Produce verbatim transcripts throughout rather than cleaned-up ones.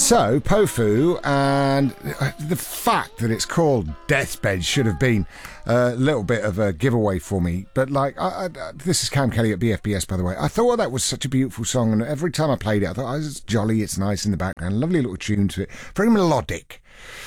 So, Pofu, and the fact that it's called Deathbed should have been a little bit of a giveaway for me. But, like, I, I, this is Cam Kelly at B F B S, by the way. I thought that was such a beautiful song, and every time I played it, I thought, oh, it's jolly, it's nice in the background, lovely little tune to it, very melodic.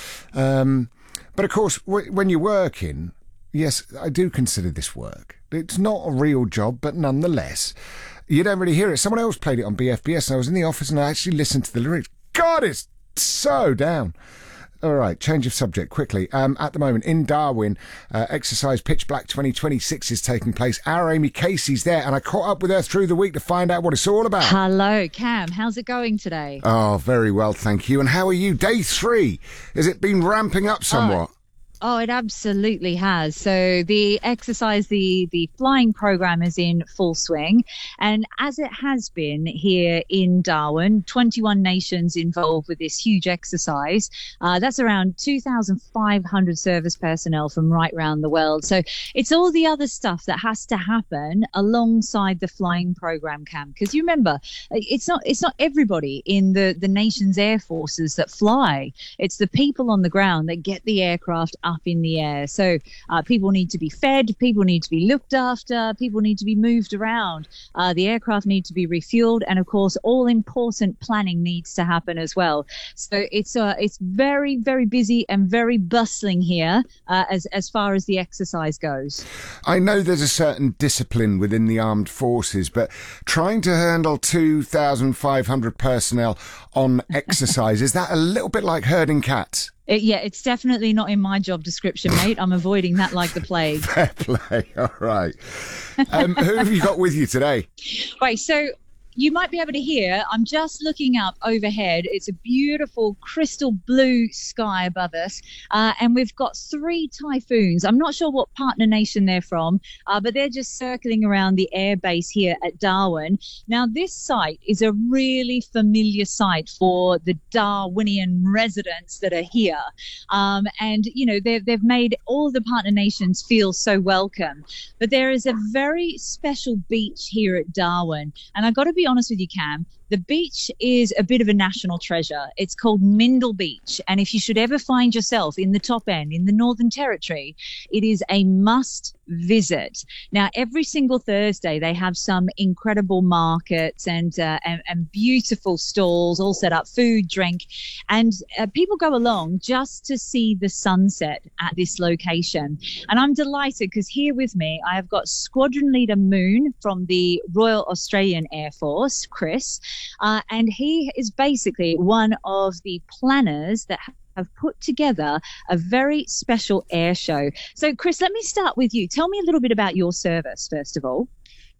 Um, but, of course, w- when you're working, yes, I do consider this work. It's not a real job, but nonetheless, you don't really hear it. Someone else played it on B F B S, and I was in the office, and I actually listened to the lyrics. God, it's so down. All right, change of subject quickly. Um, at the moment, in Darwin, uh, Exercise Pitch Black twenty twenty-six is taking place. Our Amy Casey's there, and I caught up with her through the week to find out what it's all about. Hello, Cam. How's it going today? Oh, very well, thank you. And how are you? Day three. Has it been ramping up somewhat? Oh. Oh, it absolutely has. So the exercise, the, the flying program is in full swing. And as it has been here in Darwin, twenty-one nations involved with this huge exercise. Uh, that's around two thousand five hundred service personnel from right around the world. So it's all the other stuff that has to happen alongside the flying program, Cam. Because you remember, it's not it's not everybody in the, the nation's air forces that fly. It's the people on the ground that get the aircraft up in the air. So uh, people need to be fed, people need to be looked after, people need to be moved around. Uh, the aircraft need to be refueled, and of course, all important planning needs to happen as well. So it's uh, it's very, very busy and very bustling here uh, as as far as the exercise goes. I know there's a certain discipline within the armed forces, but trying to handle two thousand five hundred personnel on exercise, is that a little bit like herding cats? It, yeah, it's definitely not in my job description, mate. I'm avoiding that like the plague. Fair play. All right. Um, who have you got with you today? Right, so you might be able to hear, I'm just looking up overhead. It's a beautiful crystal blue sky above us. Uh, and we've got three typhoons. I'm not sure what partner nation they're from, uh, but they're just circling around the air base here at Darwin. Now, this site is a really familiar site for the Darwinian residents that are here. Um, and, you know, they've, they've made all the partner nations feel so welcome. But there is a very special beach here at Darwin. And I've got to be honest with you, Cam, the beach is a bit of a national treasure. It's called Mindel Beach. And if you should ever find yourself in the top end, in the Northern Territory, it is a must visit. Now, every single Thursday, they have some incredible markets and, uh, and, and beautiful stalls, all set up, food, drink. And uh, people go along just to see the sunset at this location. And I'm delighted because here with me, I have got Squadron Leader Moon from the Royal Australian Air Force, Chris. Uh, and he is basically one of the planners that have put together a very special air show. So, Chris, let me start with you. Tell me a little bit about your service, first of all.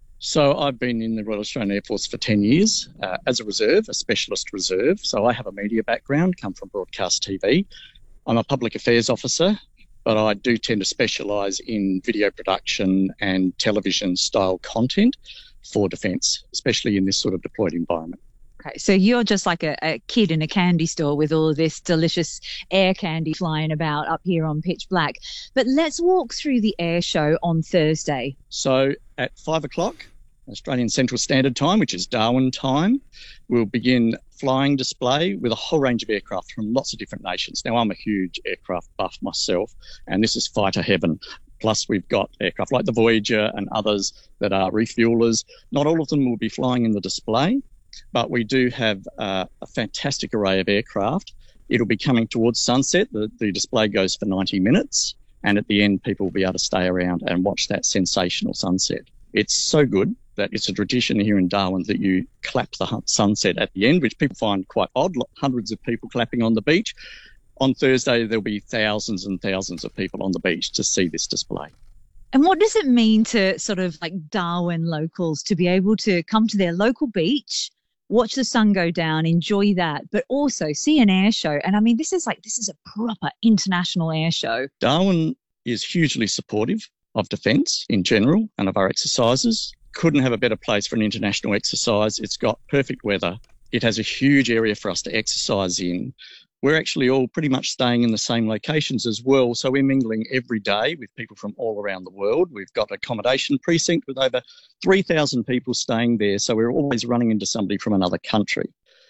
So I've been in the Royal Australian Air Force for ten years uh, as a reserve, a specialist reserve. So I have a media background, come from broadcast T V. I'm a public affairs officer, but I do tend to specialise in video production and television style content for defence, especially in this sort of deployed environment. Okay, so you're just like a, a kid in a candy store with all of this delicious air candy flying about up here on Pitch Black. But let's walk through the air show on Thursday. So at five o'clock, Australian Central Standard Time, which is Darwin time, we'll begin flying display with a whole range of aircraft from lots of different nations. Now, I'm a huge aircraft buff myself, and this is fighter heaven. Plus, we've got aircraft like the Voyager and others that are refuelers. Not all of them will be flying in the display, but we do have uh, a fantastic array of aircraft. It'll be coming towards sunset. The, the display goes for ninety minutes, and at the end, people will be able to stay around and watch that sensational sunset. It's so good that it's a tradition here in Darwin that you clap the sunset at the end, which people find quite odd, hundreds of people clapping on the beach. On Thursday, there'll be thousands and thousands of people on the beach to see this display. And what does it mean to sort of like Darwin locals to be able to come to their local beach, watch the sun go down, enjoy that, but also see an air show? And I mean, this is like, this is a proper international air show. Darwin is hugely supportive of defence in general and of our exercises. Couldn't have a better place for an international exercise. It's got perfect weather. It has a huge area for us to exercise in. We're actually all pretty much staying in the same locations as well. So we're mingling every day with people from all around the world. We've got an accommodation precinct with over three thousand people staying there. So we're always running into somebody from another country.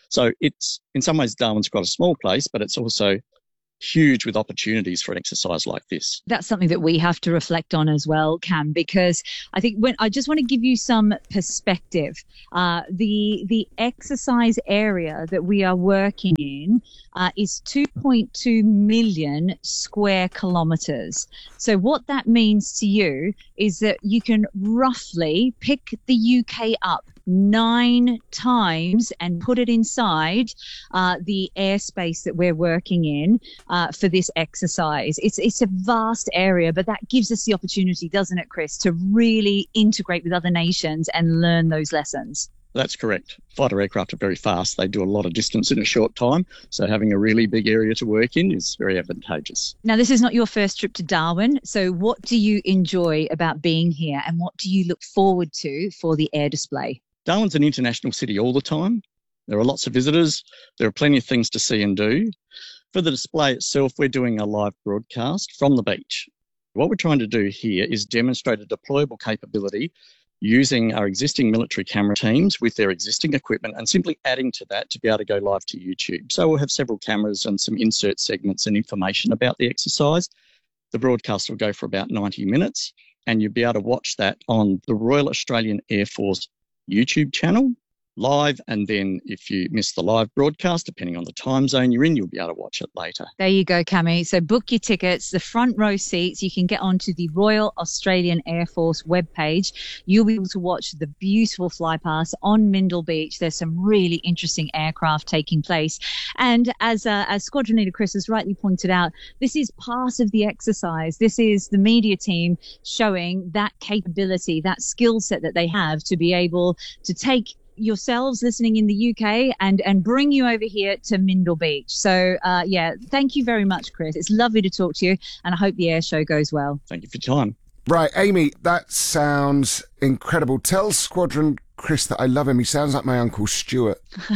So it's, in some ways, Darwin's quite a small place, but it's also huge with opportunities for an exercise like this. That's something that we have to reflect on as well, Cam, because I think when I just want to give you some perspective. Uh, the the exercise area that we are working in uh, is two point two million square kilometres. So what that means to you is that you can roughly pick the U K up nine times and put it inside uh, the airspace that we're working in uh, for this exercise. It's it's a vast area, but that gives us the opportunity, doesn't it, Chris, to really integrate with other nations and learn those lessons. That's correct. Fighter aircraft are very fast. They do a lot of distance in a short time. So having a really big area to work in is very advantageous. Now, this is not your first trip to Darwin. So what do you enjoy about being here, and what do you look forward to for the air display? Darwin's an international city all the time. There are lots of visitors. There are plenty of things to see and do. For the display itself, we're doing a live broadcast from the beach. What we're trying to do here is demonstrate a deployable capability using our existing military camera teams with their existing equipment and simply adding to that to be able to go live to YouTube. So we'll have several cameras and some insert segments and information about the exercise. The broadcast will go for about ninety minutes, and you'll be able to watch that on the Royal Australian Air Force YouTube channel live, and then if you miss the live broadcast, depending on the time zone you're in, you'll be able to watch it later. There you go, Cami. So book your tickets, the front row seats. You can get onto the Royal Australian Air Force webpage. You'll be able to watch the beautiful flypast on Mindle Beach. There's some really interesting aircraft taking place. And as uh, as Squadron Leader Chris has rightly pointed out, this is part of the exercise. This is the media team showing that capability, that skill set that they have to be able to take yourselves listening in the U K and and bring you over here to Mindle Beach. So uh yeah, thank you very much, Chris. It's lovely to talk to you, and I hope the air show goes well. Thank you for your time. Right, Amy, that sounds incredible. Tell Squadron Chris that I love him. He sounds like my Uncle Stuart.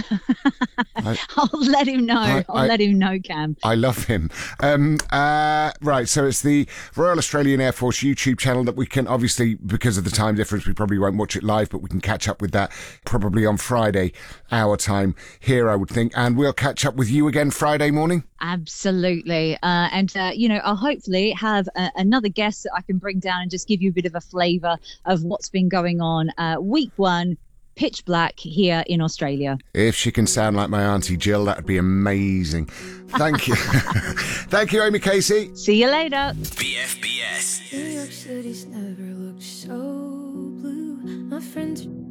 I, I'll let him know. I, I'll I, let him know, Cam. I love him. Um, uh, right, so it's the Royal Australian Air Force YouTube channel that we can, obviously, because of the time difference, we probably won't watch it live, but we can catch up with that probably on Friday, our time here, I would think. And we'll catch up with you again Friday morning. Absolutely. Uh, and, uh, you know, I'll hopefully have a, another guest that I can bring down and just give you a bit of a flavour of what's been going on uh, week one, pitch black here in Australia. If she can sound like my Auntie Jill, that would be amazing. Thank you. Thank you, Amy Casey. See you later. B F B S. New York City's never looked so blue. My friends